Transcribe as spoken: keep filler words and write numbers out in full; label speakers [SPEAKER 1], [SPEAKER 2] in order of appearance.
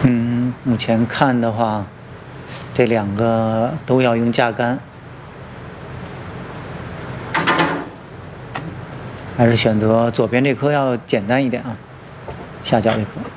[SPEAKER 1] 嗯，目前看的话，这两个都要用架杆，还是选择左边这颗要简单一点啊，下角这颗。